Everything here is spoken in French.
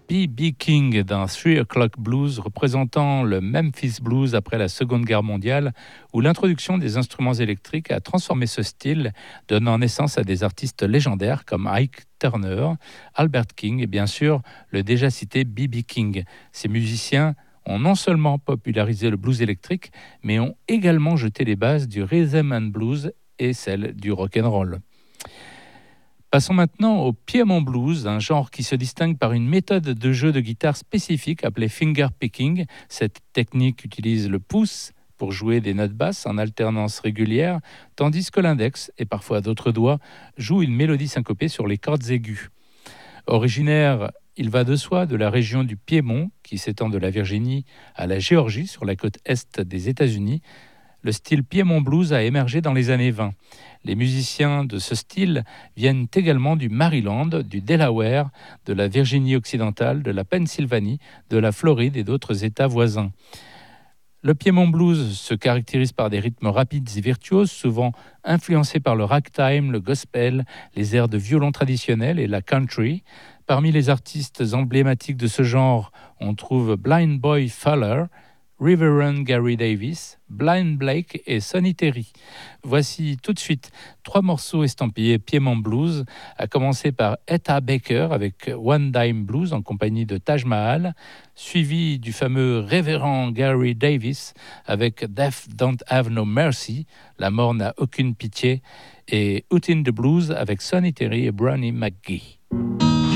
B.B. King d'un 3 O'Clock Blues représentant le Memphis Blues après la Seconde Guerre mondiale, où l'introduction des instruments électriques a transformé ce style, donnant naissance à des artistes légendaires comme Ike Turner, Albert King et bien sûr le déjà cité B.B. King. Ces musiciens ont non seulement popularisé le blues électrique, mais ont également jeté les bases du rhythm and blues et celles du rock and roll. Passons maintenant au Piedmont Blues, un genre qui se distingue par une méthode de jeu de guitare spécifique appelée finger picking. Cette technique utilise le pouce pour jouer des notes basses en alternance régulière, tandis que l'index et parfois d'autres doigts jouent une mélodie syncopée sur les cordes aiguës. Originaire, il va de soi, de la région du Piémont, qui s'étend de la Virginie à la Géorgie sur la côte est des États-Unis, le style Piedmont Blues a émergé dans les années 20. Les musiciens de ce style viennent également du Maryland, du Delaware, de la Virginie occidentale, de la Pennsylvanie, de la Floride et d'autres États voisins. Le Piedmont Blues se caractérise par des rythmes rapides et virtuoses, souvent influencés par le ragtime, le gospel, les airs de violon traditionnels et la country. Parmi les artistes emblématiques de ce genre, on trouve Blind Boy Fuller, Reverend Gary Davis, Blind Blake et Sonny Terry. Voici tout de suite 3 morceaux estampillés Piedmont Blues, à commencer par Etta Baker avec One Dime Blues en compagnie de Taj Mahal, suivi du fameux Révérend Gary Davis avec Death Don't Have No Mercy, la mort n'a aucune pitié, et Out in the Blues avec Sonny Terry et Brownie McGee.